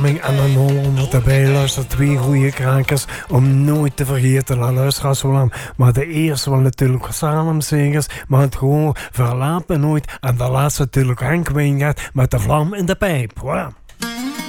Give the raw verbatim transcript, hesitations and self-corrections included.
Vlaming en een Hollander erbij. Luister, twee goede krakers om nooit te vergeten. Nou, luisteraars Vlam. Maar de eerste was natuurlijk Salem-zegers. Maar het gewoon verlaat me nooit. En de laatste natuurlijk Henk Wijngaard met de vlam in de pijp. Voilà.